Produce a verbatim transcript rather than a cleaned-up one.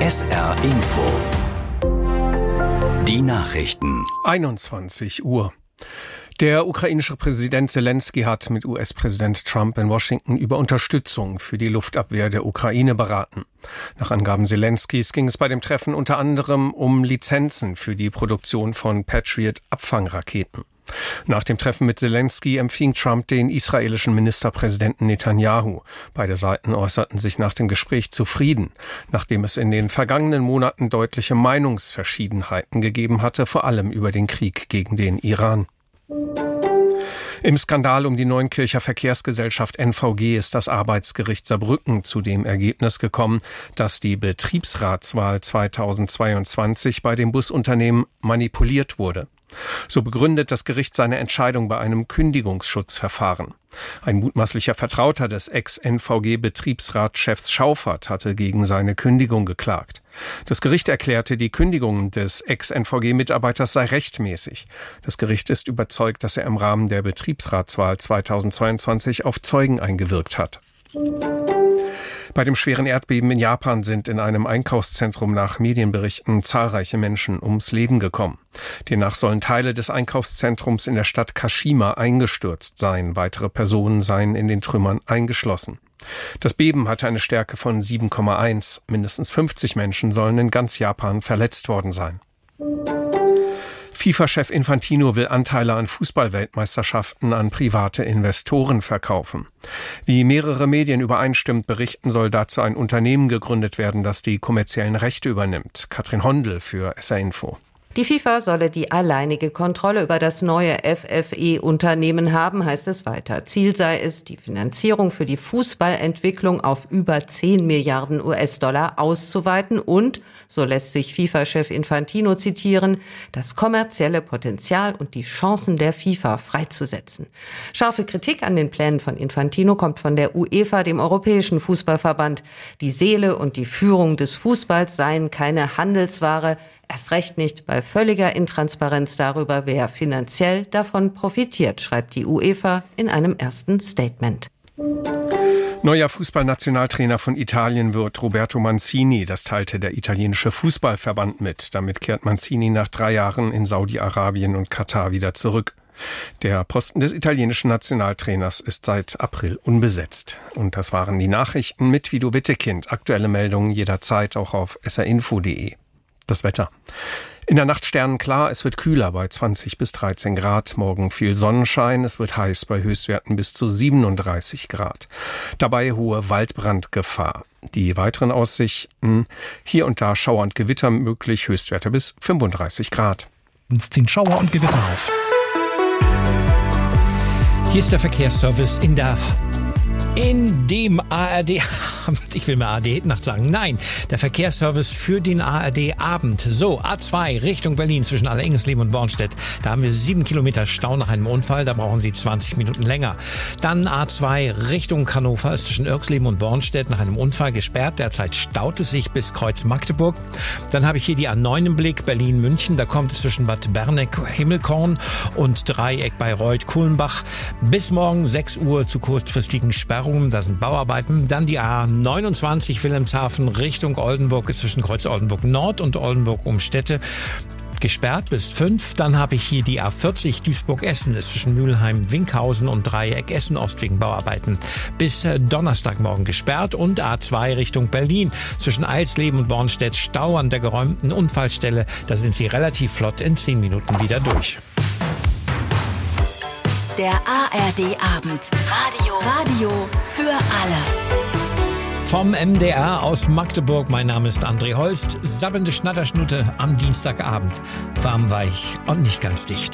S R Info. Die Nachrichten. einundzwanzig Uhr. Der ukrainische Präsident Zelensky hat mit U S-Präsident Trump in Washington über Unterstützung für die Luftabwehr der Ukraine beraten. Nach Angaben Zelenskys ging es bei dem Treffen unter anderem um Lizenzen für die Produktion von Patriot-Abfangraketen. Nach dem Treffen mit Zelensky empfing Trump den israelischen Ministerpräsidenten Netanyahu. Beide Seiten äußerten sich nach dem Gespräch zufrieden, nachdem es in den vergangenen Monaten deutliche Meinungsverschiedenheiten gegeben hatte, vor allem über den Krieg gegen den Iran. Im Skandal um die Neunkircher Verkehrsgesellschaft N V G ist das Arbeitsgericht Saarbrücken zu dem Ergebnis gekommen, dass die Betriebsratswahl zweitausendzweiundzwanzig bei dem Busunternehmen manipuliert wurde. So begründet das Gericht seine Entscheidung bei einem Kündigungsschutzverfahren. Ein mutmaßlicher Vertrauter des Ex-N V G-Betriebsratschefs Schauffert hatte gegen seine Kündigung geklagt. Das Gericht erklärte, die Kündigung des Ex-N V G-Mitarbeiters sei rechtmäßig. Das Gericht ist überzeugt, dass er im Rahmen der Betriebsratswahl zweitausendzweiundzwanzig auf Zeugen eingewirkt hat. Bei dem schweren Erdbeben in Japan sind in einem Einkaufszentrum nach Medienberichten zahlreiche Menschen ums Leben gekommen. Demnach sollen Teile des Einkaufszentrums in der Stadt Kashima eingestürzt sein. Weitere Personen seien in den Trümmern eingeschlossen. Das Beben hatte eine Stärke von sieben Komma eins. Mindestens fünfzig Menschen sollen in ganz Japan verletzt worden sein. FIFA-Chef Infantino will Anteile an Fußballweltmeisterschaften an private Investoren verkaufen. Wie mehrere Medien übereinstimmend berichten, soll dazu ein Unternehmen gegründet werden, das die kommerziellen Rechte übernimmt. Katrin Hondel für S R Info. Die FIFA solle die alleinige Kontrolle über das neue F F E-Unternehmen haben, heißt es weiter. Ziel sei es, die Finanzierung für die Fußballentwicklung auf über zehn Milliarden U S-Dollar auszuweiten und, so lässt sich FIFA-Chef Infantino zitieren, das kommerzielle Potenzial und die Chancen der FIFA freizusetzen. Scharfe Kritik an den Plänen von Infantino kommt von der UEFA, dem Europäischen Fußballverband. Die Seele und die Führung des Fußballs seien keine Handelsware, erst recht nicht bei völliger Intransparenz darüber, wer finanziell davon profitiert, schreibt die UEFA in einem ersten Statement. Neuer Fußballnationaltrainer von Italien wird Roberto Mancini. Das teilte der italienische Fußballverband mit. Damit kehrt Mancini nach drei Jahren in Saudi-Arabien und Katar wieder zurück. Der Posten des italienischen Nationaltrainers ist seit April unbesetzt. Und das waren die Nachrichten mit Vido Wittekind. Aktuelle Meldungen jederzeit auch auf s r info punkt d e. Das Wetter. In der Nacht sternenklar, es wird kühler bei zwanzig bis dreizehn Grad. Morgen viel Sonnenschein, es wird heiß bei Höchstwerten bis zu siebenunddreißig Grad. Dabei hohe Waldbrandgefahr. Die weiteren Aussichten, hier und da Schauer und Gewitter möglich, Höchstwerte bis fünfunddreißig Grad. Uns ziehen Schauer und Gewitter auf. Hier ist der Verkehrsservice in der In dem A R D, ich will mal A R D-Nacht sagen, nein, der Verkehrsservice für den A R D-Abend. So, A zwei Richtung Berlin zwischen Allerengsleben und Bornstedt. Da haben wir sieben Kilometer Stau nach einem Unfall, da brauchen Sie zwanzig Minuten länger. Dann A zwei Richtung Hannover ist zwischen Irksleben und Bornstedt nach einem Unfall gesperrt. Derzeit staut es sich bis Kreuz Magdeburg. Dann habe ich hier die A neun im Blick, Berlin-München. Da kommt es zwischen Bad Berneck-Himmelkorn und Dreieck Bayreuth-Kulmbach. Bis morgen sechs Uhr zu kurzfristigen Sperrungen. Da sind Bauarbeiten. Dann die A neunundzwanzig Wilhelmshaven Richtung Oldenburg ist zwischen Kreuz Oldenburg Nord und Oldenburg Umstädte gesperrt bis fünf. Dann habe ich hier die A vierzig Duisburg-Essen ist zwischen Mülheim, Winkhausen und Dreieck Essen-Ost wegen Bauarbeiten bis Donnerstagmorgen gesperrt. Und A zwei Richtung Berlin zwischen Eilsleben und Bornstedt Stau an der geräumten Unfallstelle. Da sind Sie relativ flott in zehn Minuten wieder durch. Der A R D-Abend. Radio. Radio für alle. Vom M D R aus Magdeburg, mein Name ist André Holst. Sabbelnde Schnatterschnutte am Dienstagabend. Warm, weich und nicht ganz dicht.